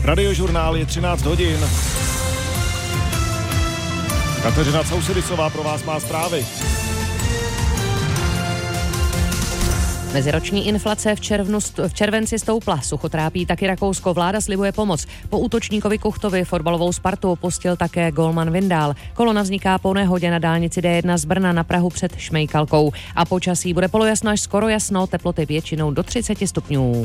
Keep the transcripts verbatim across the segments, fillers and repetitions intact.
Radiožurnál je třináct hodin. Kateřina Cousedisová pro vás má zprávy. Meziroční inflace v, červnu, v červenci stoupla. Sucho trápí taky Rakousko. Vláda slibuje pomoc. Po útočníkovi Kuchtovi fotbalovou Spartu opustil také golman Vindál. Kolona vzniká po nehodě na dálnici D jedna z Brna na Prahu před Šmejkalkou. A počasí bude polojasno až skoro jasno, teploty většinou do třicet stupňů.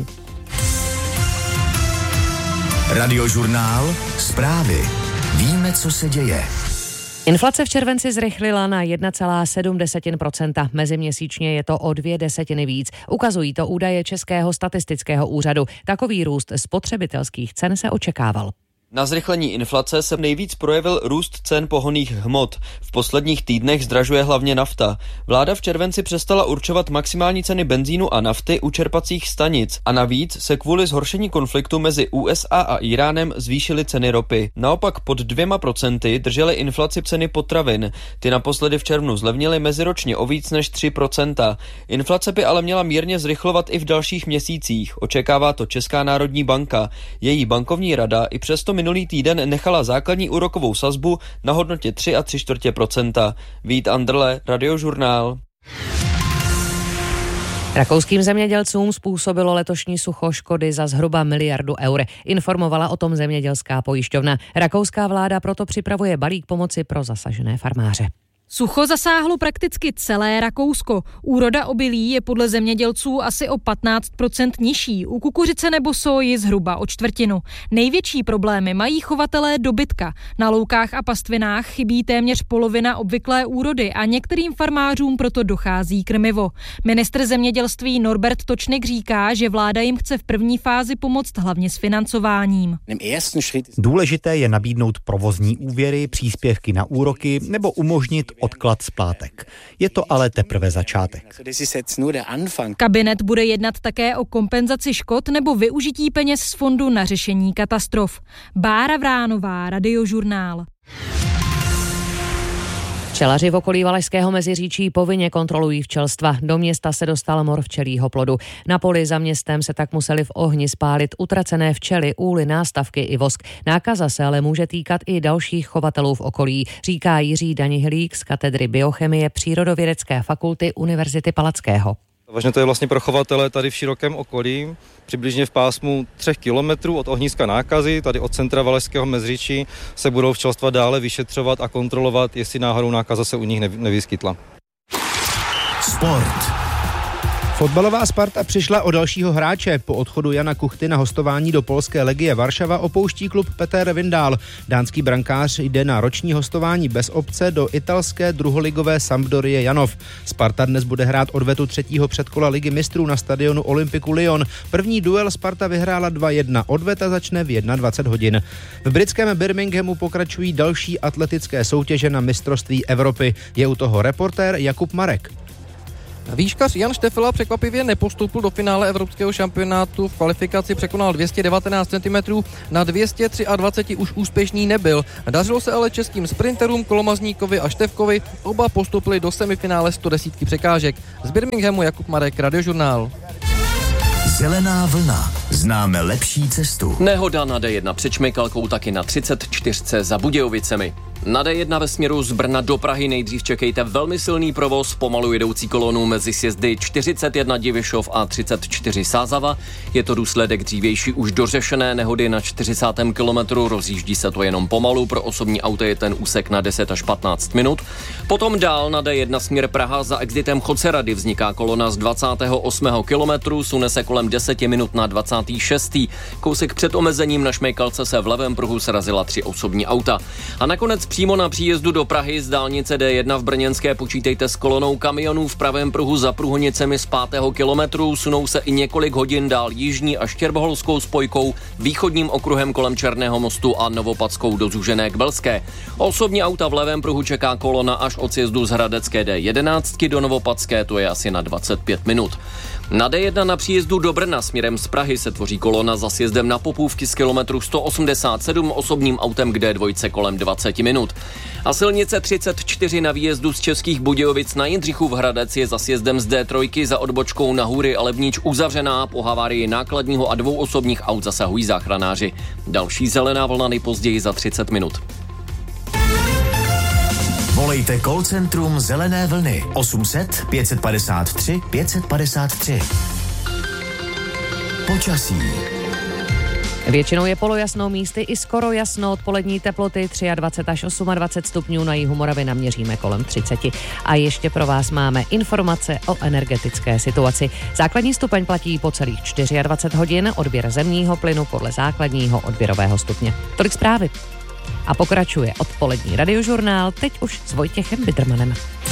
Radiožurnál, zprávy. Víme, co se děje. Inflace v červenci zrychlila na jedna celá sedm procenta. Meziměsíčně je to o dvě desetiny víc. Ukazují to údaje Českého statistického úřadu. Takový růst spotřebitelských cen se očekával. Na zrychlení inflace se nejvíc projevil růst cen pohonných hmot. V posledních týdnech zdražuje hlavně nafta. Vláda v červenci přestala určovat maximální ceny benzínu a nafty u čerpacích stanic a navíc se kvůli zhoršení konfliktu mezi U S A a Iránem zvýšily ceny ropy. Naopak pod dvěma procenty držely inflaci ceny potravin. Ty naposledy v červnu zlevnily meziročně o víc než tři procenta. Inflace by ale měla mírně zrychlovat i v dalších měsících. Očekává to Česká národní banka. Její bankovní rada i přesto minulý týden nechala základní úrokovou sazbu na hodnotě tři a tři čtvrtě procenta. Vít Anderle, Radiožurnál. Rakouským zemědělcům způsobilo letošní sucho škody za zhruba miliardu eur. Informovala o tom zemědělská pojišťovna. Rakouská vláda proto připravuje balík pomoci pro zasažené farmáře. Sucho zasáhlo prakticky celé Rakousko. Úroda obilí je podle zemědělců asi o patnáct procent nižší, u kukuřice nebo soji zhruba o čtvrtinu. Největší problémy mají chovatelé dobytka. Na loukách a pastvinách chybí téměř polovina obvyklé úrody a některým farmářům proto dochází krmivo. Ministr zemědělství Norbert Točnik říká, že vláda jim chce v první fázi pomoct hlavně s financováním. Důležité je nabídnout provozní úvěry, příspěvky na úroky nebo umožnit odklad splátek. Je to ale teprve začátek. Kabinet bude jednat také o kompenzaci škod nebo využití peněz z fondu na řešení katastrof. Bára Vránová, Radiožurnál. Včelaři v okolí Valašského Meziříčí povinně kontrolují včelstva. Do města se dostal mor včelího plodu. Na poli za městem se tak museli v ohni spálit utracené včely, úly, nástavky i vosk. Nákaza se ale může týkat i dalších chovatelů v okolí, říká Jiří Danihilík z katedry biochemie Přírodovědecké fakulty Univerzity Palackého. Vážně to je vlastně pro chovatele tady v širokém okolí, přibližně v pásmu třech kilometrů od ohniska nákazy, tady od centra Valašského Meziříčí, se budou včelstva dále vyšetřovat a kontrolovat, jestli náhodou nákaza se u nich nevyskytla. Sport. Fotbalová Sparta přišla o dalšího hráče. Po odchodu Jana Kuchty na hostování do polské Legie Varšava opouští klub Petr Vindál. Dánský brankář jde na roční hostování bez opce do italské druholigové Sampdorie Janov. Sparta dnes bude hrát odvetu třetího předkola Ligy mistrů na stadionu Olympiku Lyon. První duel Sparta vyhrála dva jedna, odveta začne v dvacet jedna hodin. V britském Birminghamu pokračují další atletické soutěže na mistrovství Evropy. Je u toho reportér Jakub Marek. Výškař Jan Štefela překvapivě nepostoupil do finále evropského šampionátu, v kvalifikaci překonal dvě stě devatenáct centimetrů, na dvě stě dvacet tři už úspěšný nebyl. Dařilo se ale českým sprinterům Kolomazníkovi a Štefkovi, oba postoupili do semifinále sto deset překážek. Z Birminghamu Jakub Marek, Radiožurnál. Zelená vlna. Známe lepší cestu. Nehoda na D jedna před Šmejkalkou, taky na třicet čtyřce za Budějovicemi. Na D jedna ve směru z Brna do Prahy nejdřív čekejte velmi silný provoz, pomalu jedoucí kolonu mezi sjezdy čtyřicet jedna Divišov a třicet čtyři Sázava. Je to důsledek dřívější už dořešené nehody na čtyřicátém kilometru, rozjíždí se to jenom pomalu, pro osobní auto je ten úsek na deset až patnáct minut. Potom dál na D jedna směr Praha za exitem Chocerady vzniká kolona z dvacátého osmého kilometru, sune se kolem deset minut na dvacátý šestý Kousek před omezením na Šmejkalce se v levém pruhu srazila tři osobní auta. A nakonec přímo na příjezdu do Prahy z dálnice D jedna v Brněnské počítejte s kolonou kamionů v pravém pruhu za Průhonicemi z pátého kilometru. Sunou se i několik hodin dál jižní a štěrboholskou spojkou, východním okruhem kolem Černého mostu a Novopadskou do Zúžené k Belské. Osobní auta v levém pruhu čeká kolona až od sjezdu z Hradecké D jedenáct do Novopadské, to je asi na dvacet pět minut. Na D jedna na příjezdu do Brna směrem z Prahy se tvoří kolona za sjezdem na Popůvky z kilometru sto osmdesát sedm osobním autem k D dva kolem dvacet minut. A silnice třicet čtyři na výjezdu z Českých Budějovic na Jindřichův Hradec je za sjezdem z D tři za odbočkou na Hůry a Levníč uzavřená. Po havárii nákladního a dvou osobních aut zasahují záchranáři. Další zelená vlna nejpozději za třicet minut. Volejte call centrum Zelené vlny osm set pět padesát tři pět padesát tři. Počasí. Většinou je polojasno, místy i skoro jasno, odpolední teploty dvacet tři až dvacet osm stupňů, na jihu Moravy naměříme kolem třicet. A ještě pro vás máme informace o energetické situaci. Základní stupeň platí po celých dvacet čtyři hodin, odběr zemního plynu podle základního odběrového stupně. Tolik zprávy. A pokračuje odpolední radiožurnál, teď už s Vojtěchem Bidermanem.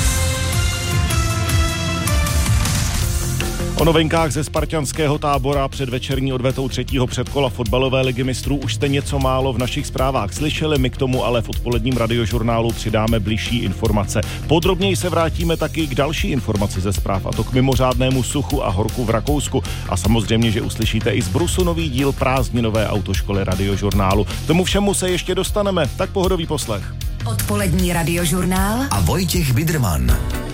O novinkách ze spartanského tábora před večerní odvetou třetího předkola fotbalové ligy mistrů už jste něco málo v našich zprávách slyšeli, my k tomu ale v odpoledním radiožurnálu přidáme bližší informace. Podrobněji se vrátíme taky k další informaci ze zpráv, a to k mimořádnému suchu a horku v Rakousku. A samozřejmě, že uslyšíte i z Brusu nový díl prázdninové autoškoly radiožurnálu. Tomu všemu se ještě dostaneme, tak pohodový poslech. Odpolední radiožurnál a Vojtěch Biderman.